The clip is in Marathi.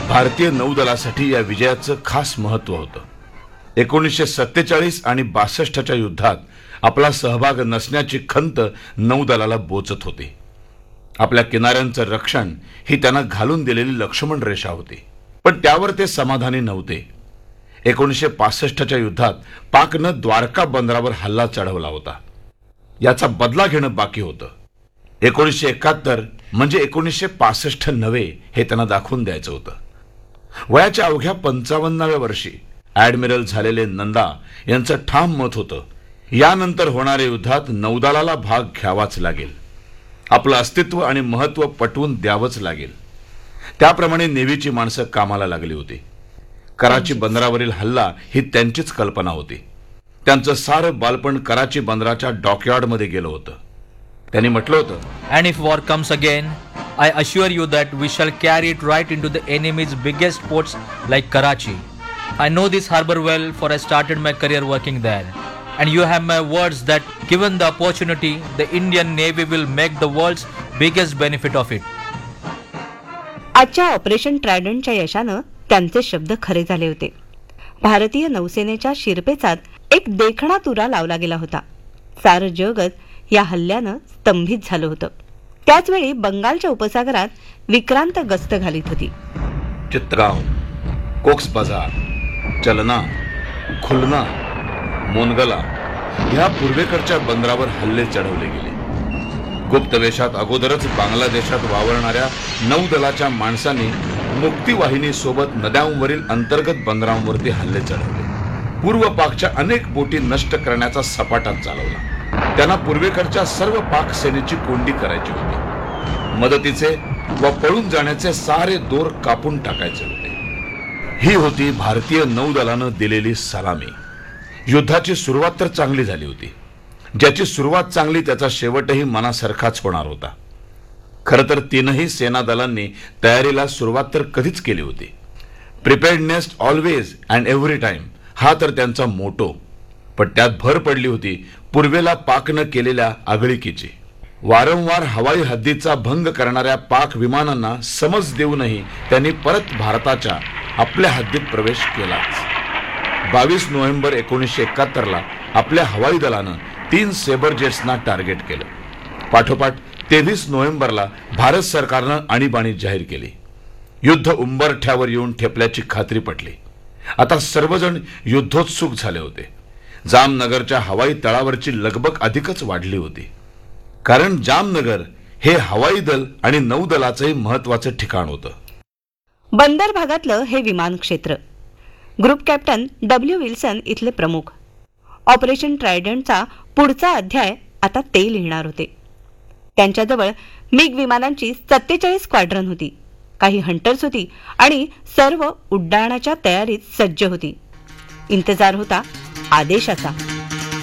भारतीय नौदलासाठी या विजयाचं खास महत्त्व होतं. 1947 आणि 62च्या युद्धात आपला सहभाग नसण्याची खंत नौदलाला बोचत होती. आपल्या किनाऱ्यांचं रक्षण ही त्यांना घालून दिलेली लक्ष्मण रेषा होती. पण त्यावर ते समाधानी नव्हते. 1965च्या युद्धात पाकनं द्वारका बंदरावर हल्ला चढवला होता. याचा बदला घेणं बाकी होतं. 1971 म्हणजे 1965 नव्हे हे त्यांना दाखवून द्यायचं होतं. वयाच्या अवघ्या 55व्या वर्षी ॲडमिरल झालेले नंदा यांचं ठाम मत होतं, यानंतर होणाऱ्या युद्धात नौदलाला भाग घ्यावाच लागेल. आपलं अस्तित्व आणि महत्त्व पटवून द्यावंच लागेल. त्याप्रमाणे नेव्हीची माणसं कामाला लागली होती. कराची बंदरावरील हल्ला ही त्यांचीच कल्पना होती. त्यांचं सारं बालपण कराची बंदराच्या डॉकयार्डमध्ये गेलं होतं. त्यांनी म्हटलं होतं, And if war comes again, I assure you that we shall carry it right into the enemy's biggest ports like Karachi. I know this harbor well, for I started my career working there. And you have my words that given the opportunity, the Indian Navy will make the world's biggest benefit of it. आजच्या ऑपरेशन ट्रायडंटच्या यशानं त्यांचे शब्द खरे झाले होते. भारतीय नौसेनेच्या शिरपेचात एक देखणा तुरा लावला गेला होता. सारं जगच या हल्ल्यानं स्तंभित झालं होतं. त्याचवेळी बंगालच्या उपसागरात विक्रांत गस्त घालीत होती. चित्तगाव, कोक्स बाजार, चलना, खुलना, मोनगला ह्या पूर्वेकडच्या बंदरावर हल्ले चढवले गेले. गुप्त वेशात अगोदरच बांगलादेशात वावरणाऱ्या नौदलाच्या माणसांनी मुक्तीवाहिनी सोबत नद्यांवरील अंतर्गत बंदरांवरती हल्ले चढवले. पूर्व पाकच्या अनेक बोटी नष्ट करण्याचा सपाटा चालवला. त्यांना पूर्वेकडच्या सर्व पाक सेनेची कोंडी करायची होती. मदतीचे व पळून जाण्याचे सारे दोर कापून टाकायचे होते. ही होती भारतीय नौदलानं दिलेली सलामी. युद्धाची सुरुवात तर चांगली झाली होती. ज्याची सुरुवात चांगली त्याचा शेवटही मनासारखाच होणार होता. खरं तर तीनही सेना दलांनी तयारीला सुरुवात तर कधीच केली होती. प्रिपेअर्डनेस ऑलवेज अँड एव्हरी टाइम हा तर त्यांचा मोटो. पण त्यात भर पडली होती पूर्वेला पाकनं केलेल्या आगळीकीची. वारंवार हवाई हद्दीचा भंग करणाऱ्या पाक विमानांना समज देऊनही त्यांनी परत भारताच्या आपल्या हद्दीत प्रवेश केलाच. 22 नोव्हेंबर 1971ला आपल्या हवाई दलानं 3 सेबर जेट्सना टार्गेट केलं. पाठोपाठ 23 नोव्हेंबरला भारत सरकारनं आणीबाणी जाहीर केली. युद्ध उंबरठ्यावर येऊन ठेपल्याची खात्री पटली. आता सर्वजण युद्धोत्सुक झाले होते. जामनगरच्या हवाई तळावरची लगबग अधिकच वाढली होती. कारण जामनगर हे हवाई दल आणि नौदलाचंही महत्वाचं ठिकाण होतं. बंदर भागातलं हे विमान क्षेत्र. Group captain W. विल्सन इथले प्रमुख. ऑपरेशन ट्रायडंटचा पुढचा अध्याय आता ते लिहिणार होते. त्यांच्याजवळ मिग विमानांची 47 स्क्वॅड्रन होती. काही हंटर्स होती आणि सर्व उड्डाणाच्या तयारीत सज्ज होती. इंतजार होता आदेशाचा.